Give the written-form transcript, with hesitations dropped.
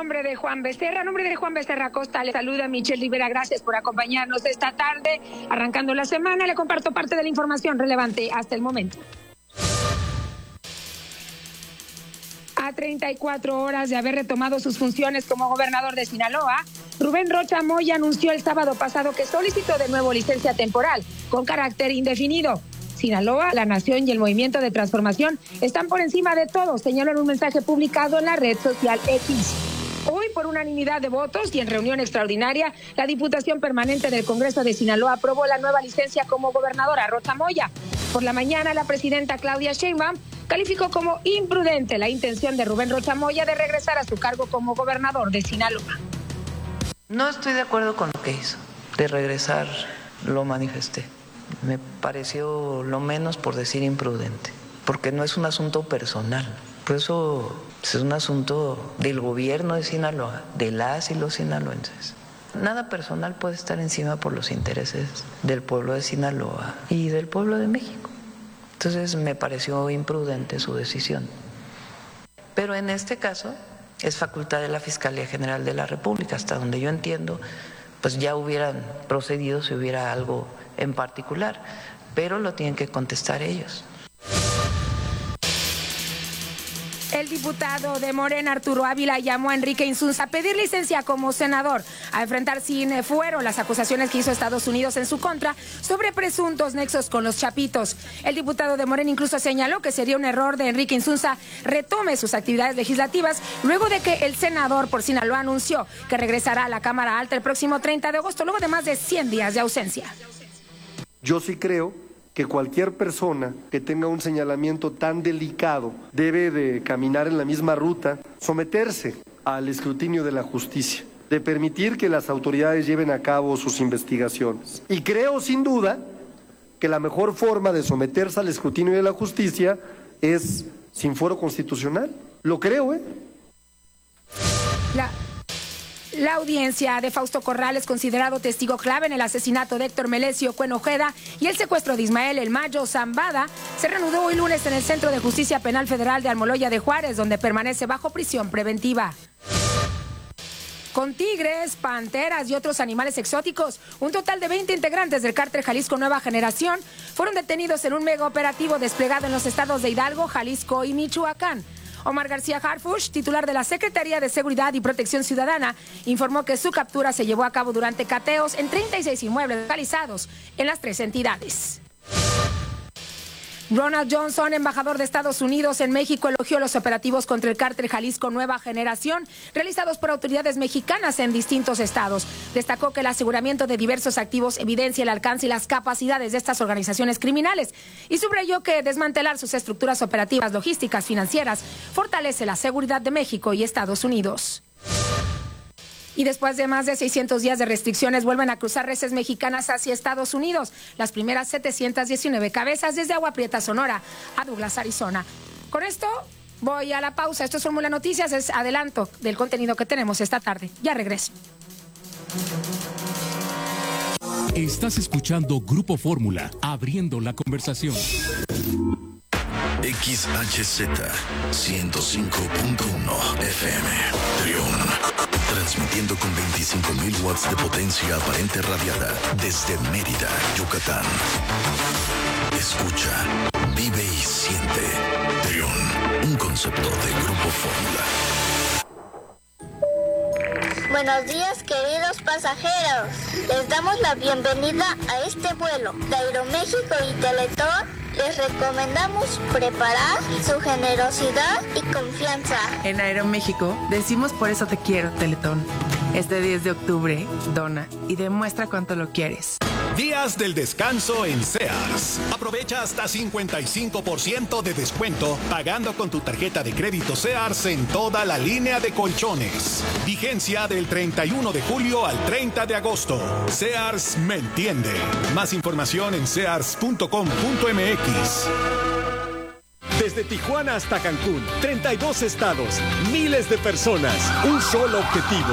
nombre de Juan Becerra Costa, le saluda Michelle Rivera. Gracias por acompañarnos esta tarde. Arrancando la semana, le comparto parte de la información relevante hasta el momento. A 34 horas de haber retomado sus funciones como gobernador de Sinaloa, Rubén Rocha Moya anunció el sábado pasado que solicitó de nuevo licencia temporal con carácter indefinido. Sinaloa, la nación y el movimiento de transformación están por encima de todo, señaló en un mensaje publicado en la red social X. Hoy, por unanimidad de votos y en reunión extraordinaria, la Diputación Permanente del Congreso de Sinaloa aprobó la nueva licencia como gobernadora Rocha Moya. Por la mañana, la presidenta Claudia Sheinbaum calificó como imprudente la intención de Rubén Rocha Moya de regresar a su cargo como gobernador de Sinaloa. No estoy de acuerdo con lo que hizo, de regresar, lo manifesté. Me pareció lo menos por decir imprudente, porque no es un asunto personal, por eso es un asunto del gobierno de Sinaloa, de las y los sinaloenses. Nada personal puede estar encima por los intereses del pueblo de Sinaloa y del pueblo de México. Entonces me pareció imprudente su decisión. Pero en este caso es facultad de la Fiscalía General de la República, hasta donde yo entiendo, pues ya hubieran procedido si hubiera algo en particular, pero lo tienen que contestar ellos. El diputado de Morena, Arturo Ávila, llamó a Enrique Insunza a pedir licencia como senador, a enfrentar sin fuero las acusaciones que hizo Estados Unidos en su contra sobre presuntos nexos con los Chapitos. El diputado de Morena incluso señaló que sería un error de Enrique Insunza retome sus actividades legislativas luego de que el senador por Sinaloa anunció que regresará a la Cámara Alta el próximo 30 de agosto, luego de más de 100 días de ausencia. Yo sí creo que cualquier persona que tenga un señalamiento tan delicado debe de caminar en la misma ruta, someterse al escrutinio de la justicia, de permitir que las autoridades lleven a cabo sus investigaciones. Y creo sin duda que la mejor forma de someterse al escrutinio de la justicia es sin fuero constitucional. Lo creo, La audiencia de Fausto Corrales, considerado testigo clave en el asesinato de Héctor Melesio Cuen Ojeda y el secuestro de Ismael El Mayo Zambada, se reanudó hoy lunes en el Centro de Justicia Penal Federal de Almoloya de Juárez, donde permanece bajo prisión preventiva. Con tigres, panteras y otros animales exóticos, un total de 20 integrantes del cártel Jalisco Nueva Generación fueron detenidos en un mega operativo desplegado en los estados de Hidalgo, Jalisco y Michoacán. Omar García Harfuch, titular de la Secretaría de Seguridad y Protección Ciudadana, informó que su captura se llevó a cabo durante cateos en 36 inmuebles localizados en las 3 entidades. Ronald Johnson, embajador de Estados Unidos en México, elogió los operativos contra el cártel Jalisco Nueva Generación realizados por autoridades mexicanas en distintos estados. Destacó que el aseguramiento de diversos activos evidencia el alcance y las capacidades de estas organizaciones criminales y subrayó que desmantelar sus estructuras operativas, logísticas, financieras fortalece la seguridad de México y Estados Unidos. Y después de más de 600 días de restricciones, vuelven a cruzar reses mexicanas hacia Estados Unidos. Las primeras 719 cabezas desde Agua Prieta, Sonora, a Douglas, Arizona. Con esto voy a la pausa. Esto es Fórmula Noticias, es adelanto del contenido que tenemos esta tarde. Ya regreso. Estás escuchando Grupo Fórmula, abriendo la conversación. XHZ 105.1 FM Trión. Transmitiendo con 25.000 watts de potencia aparente radiada desde Mérida, Yucatán. Escucha, vive y siente. Trión, un concepto de Grupo Fórmula. Buenos días, queridos pasajeros. Les damos la bienvenida a este vuelo de Aeroméxico y Teletón. Les recomendamos preparar su generosidad y confianza. En Aeroméxico decimos por eso te quiero, Teletón. Este 10 de octubre, dona y demuestra cuánto lo quieres. Días del descanso en Sears. Aprovecha hasta 55% de descuento pagando con tu tarjeta de crédito Sears en toda la línea de colchones. Vigencia del 31 de julio al 30 de agosto. Sears me entiende. Más información en sears.com.mx. Desde Tijuana hasta Cancún, 32 estados, miles de personas, un solo objetivo.